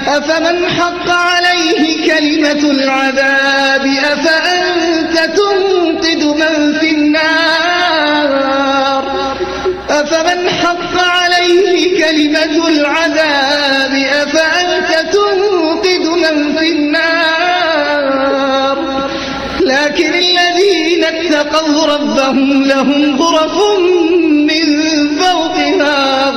أفمن حق عليه كلمة العذاب أفأنت تنقذ من في النار أفمن حق عليه كلمة العذاب أفأنت تنقذ من في النار لكن الذين اتقوا ربهم لهم غرف من فوقها